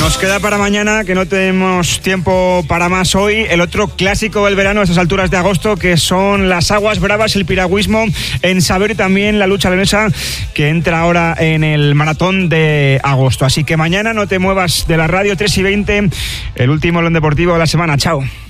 Nos queda para mañana, que no tenemos tiempo para más hoy, el otro clásico del verano a estas alturas de agosto, que son las aguas bravas, el piragüismo en Saber y también la lucha leonesa, que entra ahora en el maratón de agosto. Así que mañana no te muevas de la radio, 3:20, el último León Deportivo de la semana. Chao.